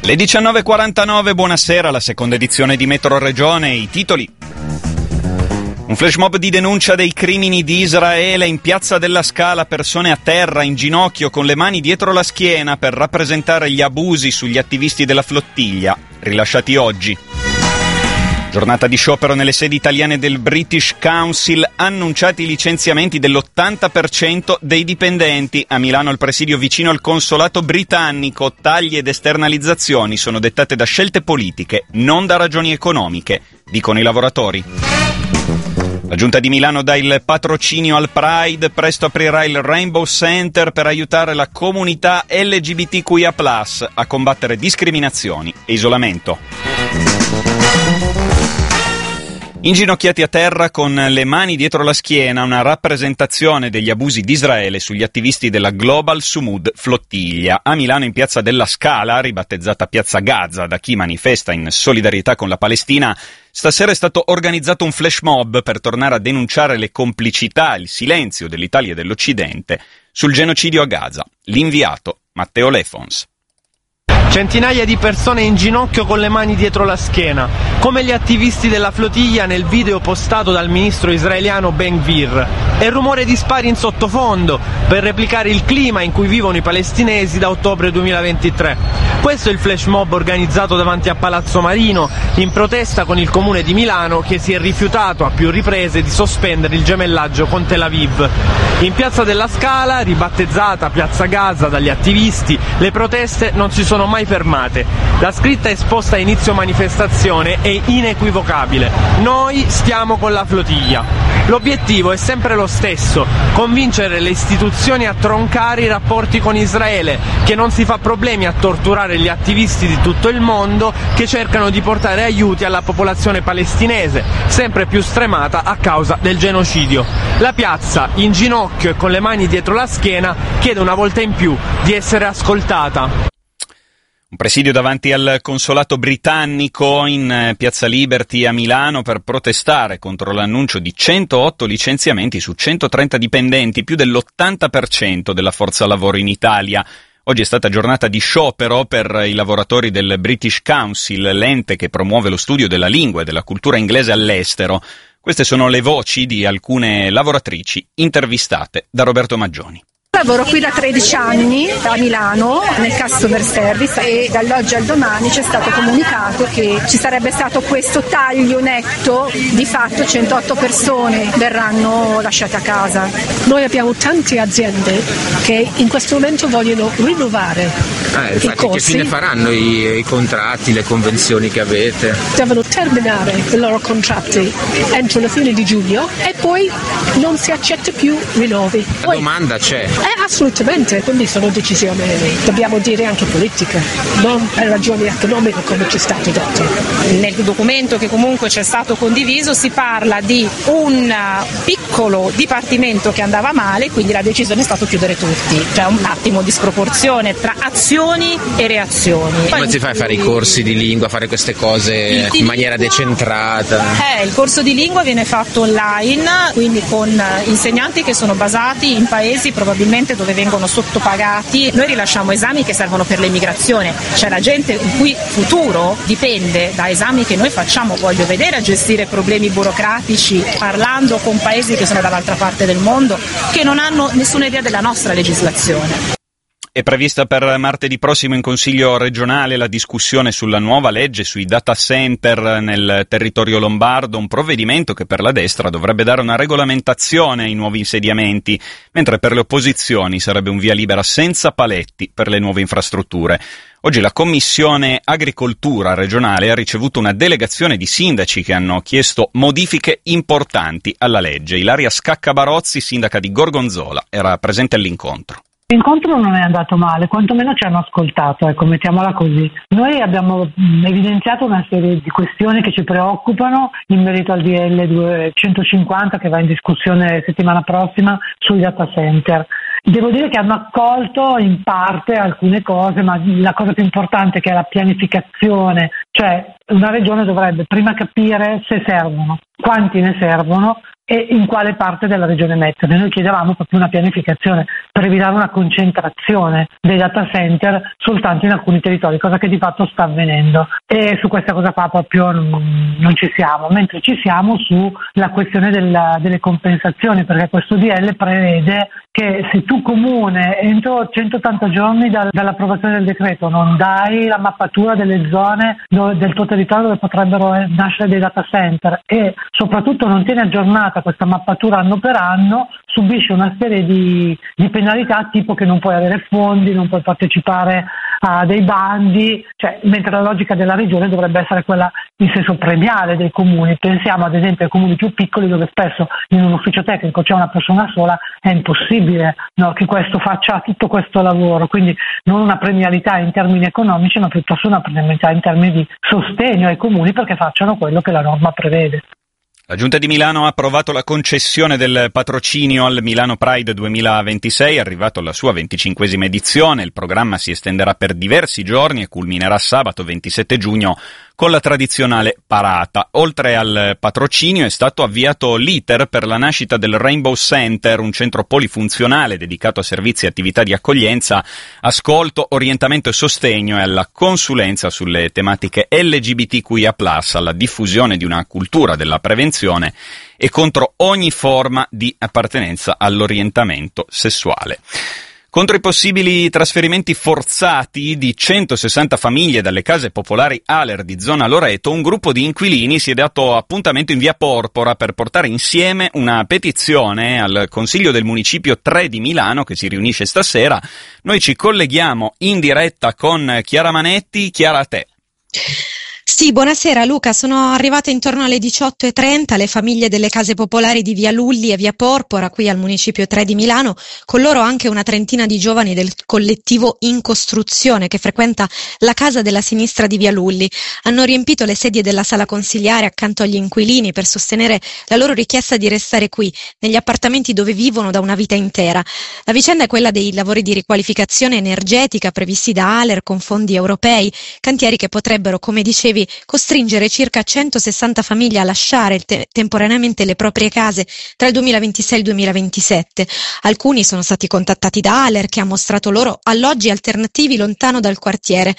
Le 19.49, buonasera, la seconda edizione di Metro Regione, i titoli. Un flash mob di denuncia dei crimini di Israele in Piazza della Scala, persone a terra, in ginocchio, con le mani dietro la schiena per rappresentare gli abusi sugli attivisti della flottiglia, rilasciati oggi. Giornata di sciopero nelle sedi italiane del British Council, annunciati i licenziamenti dell'80% dei dipendenti. A Milano il presidio vicino al consolato britannico, tagli ed esternalizzazioni sono dettate da scelte politiche, non da ragioni economiche, dicono i lavoratori. La Giunta di Milano dà il patrocinio al Pride, presto aprirà il Rainbow Center per aiutare la comunità LGBTQIA+, a combattere discriminazioni e isolamento. Inginocchiati a terra con le mani dietro la schiena, una rappresentazione degli abusi di Israele sugli attivisti della Global Sumud Flottiglia. A Milano in Piazza della Scala, ribattezzata Piazza Gaza da chi manifesta in solidarietà con la Palestina, stasera è stato organizzato un flash mob per tornare a denunciare le complicità e il silenzio dell'Italia e dell'Occidente sul genocidio a Gaza. L'inviato Matteo Lefons. Centinaia di persone in ginocchio con le mani dietro la schiena, come gli attivisti della flottiglia nel video postato dal ministro israeliano Ben Gvir. E rumore di spari in sottofondo per replicare il clima in cui vivono i palestinesi da ottobre 2023. Questo è il flash mob organizzato davanti a Palazzo Marino in protesta con il comune di Milano, che si è rifiutato a più riprese di sospendere il gemellaggio con Tel Aviv. In Piazza della Scala, ribattezzata Piazza Gaza dagli attivisti, le proteste non si sono mai fermate. La scritta esposta a inizio manifestazione è inequivocabile: noi stiamo con la flottiglia. L'obiettivo è sempre lo stesso: convincere le istituzioni a troncare i rapporti con Israele, che non si fa problemi a torturare gli attivisti di tutto il mondo che cercano di portare aiuti alla popolazione palestinese, sempre più stremata a causa del genocidio. La piazza, in ginocchio e con le mani dietro la schiena, chiede una volta in più di essere ascoltata. Un presidio davanti al consolato britannico in Piazza Liberty a Milano per protestare contro l'annuncio di 108 licenziamenti su 130 dipendenti, più dell'80% della forza lavoro in Italia. Oggi è stata giornata di sciopero per i lavoratori del British Council, l'ente che promuove lo studio della lingua e della cultura inglese all'estero. Queste sono le voci di alcune lavoratrici intervistate da Roberto Maggioni. Lavoro qui da 13 anni a Milano nel customer service e dall'oggi al domani ci è stato comunicato che ci sarebbe stato questo taglio netto, di fatto 108 persone verranno lasciate a casa. Noi abbiamo tante aziende che in questo momento vogliono rinnovare i corsi. Che fine faranno i contratti, le convenzioni che avete? Devono terminare i loro contratti entro la fine di giugno e poi non si accetta più rinnovi. La domanda c'è. Assolutamente, quindi sono decisioni, dobbiamo dire anche politiche, non per ragioni economiche come ci è stato detto. Nel documento che comunque ci è stato condiviso si parla di un piccolo dipartimento che andava male, quindi la decisione è stata chiudere tutti. C'è un attimo di sproporzione tra azioni e reazioni. Come si fa a fare i corsi di lingua, fare queste cose in maniera decentrata? Il corso di lingua viene fatto online, quindi con insegnanti che sono basati in paesi probabilmente dove vengono sottopagati. Noi rilasciamo esami che servono per l'immigrazione, cioè la gente il cui futuro dipende da esami che noi facciamo. Voglio vedere a gestire problemi burocratici parlando con paesi che sono dall'altra parte del mondo, che non hanno nessuna idea della nostra legislazione. È prevista per martedì prossimo in Consiglio regionale la discussione sulla nuova legge sui data center nel territorio lombardo, un provvedimento che per la destra dovrebbe dare una regolamentazione ai nuovi insediamenti, mentre per le opposizioni sarebbe un via libera senza paletti per le nuove infrastrutture. Oggi la Commissione Agricoltura regionale ha ricevuto una delegazione di sindaci che hanno chiesto modifiche importanti alla legge. Ilaria Scaccabarozzi, sindaca di Gorgonzola, era presente all'incontro. L'incontro non è andato male, quantomeno ci hanno ascoltato, mettiamola così. Noi abbiamo evidenziato una serie di questioni che ci preoccupano in merito al DL 250 che va in discussione settimana prossima sui data center. Devo dire che hanno accolto in parte alcune cose, ma la cosa più importante che è la pianificazione, cioè una regione dovrebbe prima capire se servono, quanti ne servono, e in quale parte della regione mettere. Noi chiedevamo proprio una pianificazione per evitare una concentrazione dei data center soltanto in alcuni territori, cosa che di fatto sta avvenendo, e su questa cosa qua proprio non ci siamo, mentre ci siamo sulla questione delle compensazioni, perché questo DL prevede che se tu comune entro 180 giorni dall'approvazione del decreto non dai la mappatura delle zone del tuo territorio dove potrebbero nascere dei data center e soprattutto non tieni aggiornata questa mappatura anno per anno, subisci una serie di penalità, tipo che non puoi avere fondi, non puoi partecipare a dei bandi, cioè, mentre la logica della regione dovrebbe essere quella in senso premiale dei comuni. Pensiamo ad esempio ai comuni più piccoli dove spesso in un ufficio tecnico c'è una persona sola, è impossibile, no, che questo faccia tutto questo lavoro, quindi non una premialità in termini economici ma piuttosto una premialità in termini di sostegno ai comuni perché facciano quello che la norma prevede. La Giunta di Milano ha approvato la concessione del patrocinio al Milano Pride 2026, arrivato alla sua 25esima edizione. Il programma si estenderà per diversi giorni e culminerà sabato 27 giugno con la tradizionale parata. Oltre al patrocinio è stato avviato l'iter per la nascita del Rainbow Center, un centro polifunzionale dedicato a servizi e attività di accoglienza, ascolto, orientamento e sostegno e alla consulenza sulle tematiche LGBTQIA+, alla diffusione di una cultura della prevenzione e contro ogni forma di appartenenza all'orientamento sessuale. Contro i possibili trasferimenti forzati di 160 famiglie dalle case popolari ALER di zona Loreto, un gruppo di inquilini si è dato appuntamento in via Porpora per portare insieme una petizione al Consiglio del Municipio 3 di Milano che si riunisce stasera. Noi ci colleghiamo in diretta con Chiara Manetti. Chiara, a te. Sì, buonasera Luca, sono arrivate intorno alle 18:30 le famiglie delle case popolari di via Lulli e via Porpora qui al Municipio 3 di Milano, con loro anche una trentina di giovani del collettivo In Costruzione che frequenta la casa della sinistra di via Lulli. Hanno riempito le sedie della sala consiliare accanto agli inquilini per sostenere la loro richiesta di restare qui, negli appartamenti dove vivono da una vita intera. La vicenda è quella dei lavori di riqualificazione energetica previsti da ALER con fondi europei, cantieri che potrebbero, come dicevi, costringere circa 160 famiglie a lasciare temporaneamente le proprie case tra il 2026 e il 2027. Alcuni sono stati contattati da ALER che ha mostrato loro alloggi alternativi lontano dal quartiere.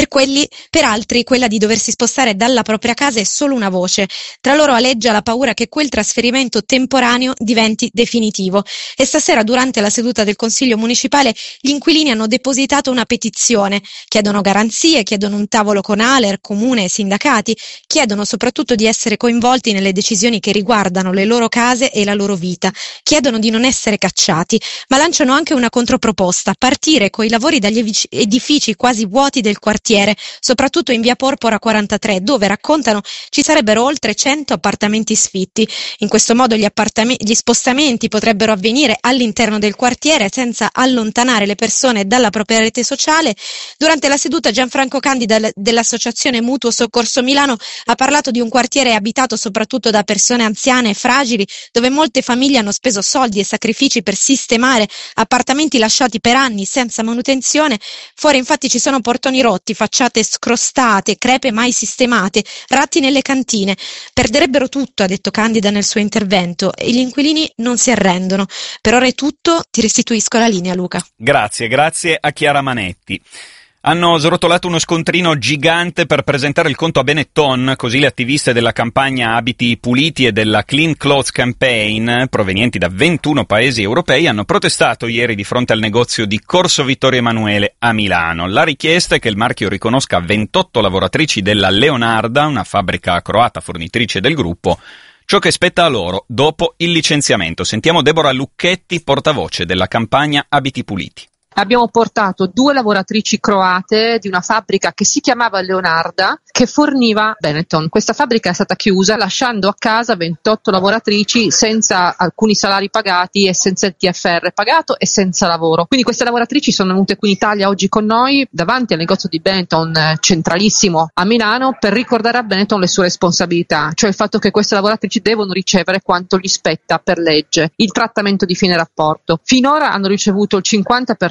Per altri quella di doversi spostare dalla propria casa è solo una voce. Tra loro aleggia la paura che quel trasferimento temporaneo diventi definitivo. E stasera durante la seduta del Consiglio Municipale gli inquilini hanno depositato una petizione. Chiedono garanzie, chiedono un tavolo con ALER, comune e sindacati, chiedono soprattutto di essere coinvolti nelle decisioni che riguardano le loro case e la loro vita, chiedono di non essere cacciati, ma lanciano anche una controproposta: partire coi lavori dagli edifici quasi vuoti del quartiere, soprattutto in via Porpora 43, dove raccontano ci sarebbero oltre 100 appartamenti sfitti. In questo modo gli spostamenti potrebbero avvenire all'interno del quartiere senza allontanare le persone dalla propria rete sociale. Durante la seduta Gianfranco Candida dell'associazione Mutuo Soccorso Milano ha parlato di un quartiere abitato soprattutto da persone anziane e fragili, dove molte famiglie hanno speso soldi e sacrifici per sistemare appartamenti lasciati per anni senza manutenzione. Fuori infatti ci sono portoni rotti, facciate scrostate, crepe mai sistemate, ratti nelle cantine. Perderebbero tutto, ha detto Candida nel suo intervento, e gli inquilini non si arrendono. Per ora è tutto, ti restituisco la linea, Luca. Grazie a Chiara Manetti. Hanno srotolato uno scontrino gigante per presentare il conto a Benetton, così le attiviste della campagna Abiti Puliti e della Clean Clothes Campaign, provenienti da 21 paesi europei, hanno protestato ieri di fronte al negozio di Corso Vittorio Emanuele a Milano. La richiesta è che il marchio riconosca 28 lavoratrici della Leonarda, una fabbrica croata fornitrice del gruppo, ciò che spetta a loro dopo il licenziamento. Sentiamo Deborah Lucchetti, portavoce della campagna Abiti Puliti. Abbiamo portato 2 lavoratrici croate di una fabbrica che si chiamava Leonarda, che forniva Benetton. Questa fabbrica è stata chiusa lasciando a casa 28 lavoratrici senza alcuni salari pagati e senza il TFR pagato e senza lavoro. Quindi queste lavoratrici sono venute qui in Italia oggi con noi davanti al negozio di Benetton centralissimo a Milano per ricordare a Benetton le sue responsabilità, cioè il fatto che queste lavoratrici devono ricevere quanto gli spetta per legge, il trattamento di fine rapporto. Finora hanno ricevuto il 50%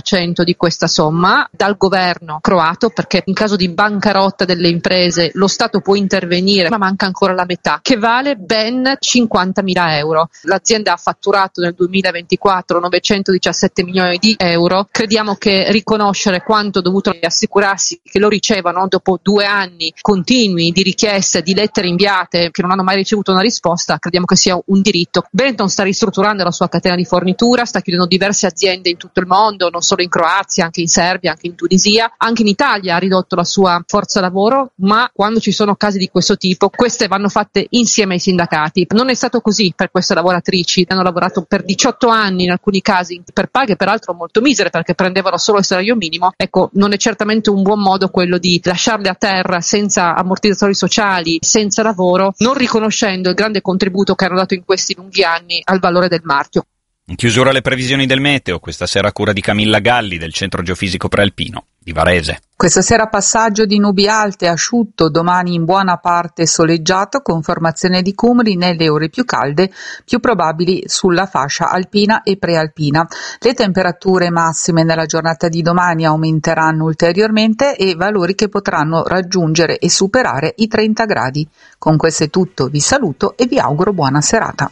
50% di questa somma dal governo croato, perché in caso di bancarotta delle imprese lo Stato può intervenire, ma manca ancora la metà, che vale ben 50.000 euro. L'azienda ha fatturato nel 2024 917 milioni di euro. Crediamo che riconoscere quanto dovuto assicurarsi che lo ricevano dopo 2 anni continui di richieste, di lettere inviate che non hanno mai ricevuto una risposta, crediamo che sia un diritto. Benetton sta ristrutturando la sua catena di fornitura, sta chiudendo diverse aziende in tutto il mondo, non solo in Croazia, anche in Serbia, anche in Tunisia, anche in Italia ha ridotto la sua forza lavoro, ma quando ci sono casi di questo tipo, queste vanno fatte insieme ai sindacati. Non è stato così per queste lavoratrici, hanno lavorato per 18 anni in alcuni casi per paghe peraltro molto misere, perché prendevano solo il salario minimo. Ecco, non è certamente un buon modo quello di lasciarle a terra senza ammortizzatori sociali, senza lavoro, non riconoscendo il grande contributo che hanno dato in questi lunghi anni al valore del marchio. In chiusura le previsioni del meteo, questa sera a cura di Camilla Galli del Centro Geofisico Prealpino di Varese. Questa sera passaggio di nubi alte, asciutto, domani in buona parte soleggiato con formazione di cumuli nelle ore più calde, più probabili sulla fascia alpina e prealpina. Le temperature massime nella giornata di domani aumenteranno ulteriormente e valori che potranno raggiungere e superare i 30 gradi. Con questo è tutto, vi saluto e vi auguro buona serata.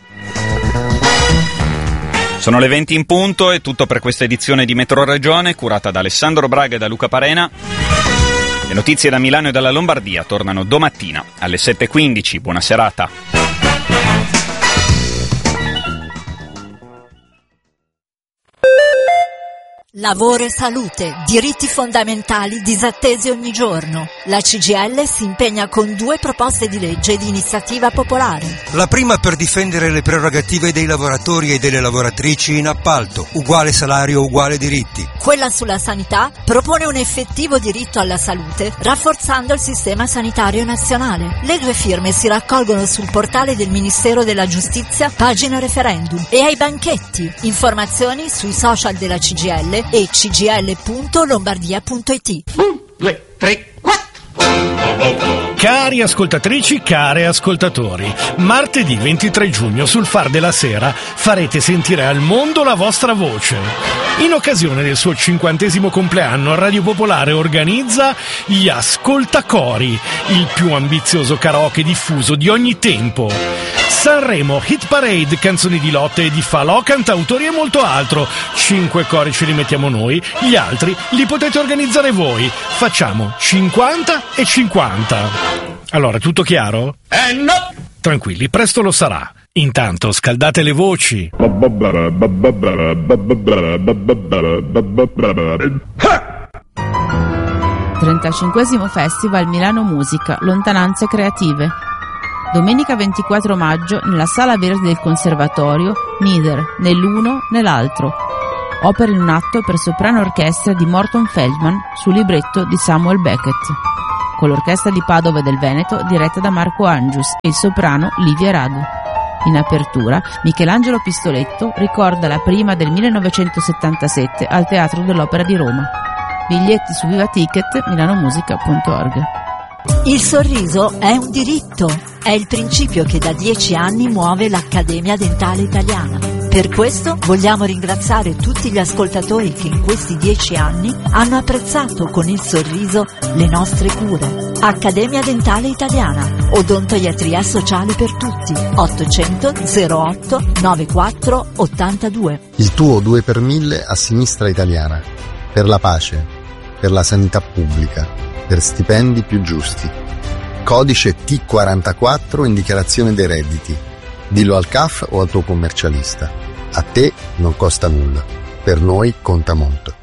Sono le 20 in punto, è tutto per questa edizione di Metro Regione, curata da Alessandro Braga e da Luca Parena. Le notizie da Milano e dalla Lombardia tornano domattina alle 7:15. Buona serata. Lavoro e salute, diritti fondamentali disattesi ogni giorno. La CGIL si impegna con 2 proposte di legge di iniziativa popolare. La prima per difendere le prerogative dei lavoratori e delle lavoratrici in appalto, uguale salario, uguale diritti. Quella sulla sanità propone un effettivo diritto alla salute, rafforzando il sistema sanitario nazionale. Le 2 firme si raccolgono sul portale del Ministero della Giustizia, pagina referendum, e ai banchetti. Informazioni sui social della CGIL e cgil.lombardia.it. 1, 2, 3, 4. Cari ascoltatrici, cari ascoltatori, martedì 23 giugno sul Far della Sera farete sentire al mondo la vostra voce. In occasione del suo 50° compleanno, Radio Popolare organizza gli Ascoltacori, il più ambizioso karaoke diffuso di ogni tempo. Sanremo, hit parade, canzoni di lotte e di falò, cantautori e molto altro. 5 cori ce li mettiamo noi, gli altri li potete organizzare voi. Facciamo 50 e 50. Allora, tutto chiaro? No! Tranquilli, presto lo sarà. Intanto scaldate le voci. 35° Festival Milano Musica, Lontananze Creative. Domenica 24 maggio nella Sala Verde del Conservatorio, Neither, né l'uno né l'altro. Opera in un atto per soprano orchestra di Morton Feldman su libretto di Samuel Beckett, con l'orchestra di Padova e del Veneto diretta da Marco Angius e il soprano Livia Radu. In apertura, Michelangelo Pistoletto ricorda la prima del 1977 al Teatro dell'Opera di Roma. Biglietti su Viva Ticket, milanomusica.org. Il sorriso è un diritto, è il principio che da 10 anni muove l'Accademia Dentale Italiana. Per questo vogliamo ringraziare tutti gli ascoltatori che in questi 10 anni hanno apprezzato con il sorriso le nostre cure. Accademia Dentale Italiana, odontoiatria sociale per tutti. 800 08 94 82. Il tuo 2 per 1000 a Sinistra Italiana, per la pace, per la sanità pubblica, per stipendi più giusti. Codice T44 in dichiarazione dei redditi. Dillo al CAF o al tuo commercialista. A te non costa nulla, per noi conta molto.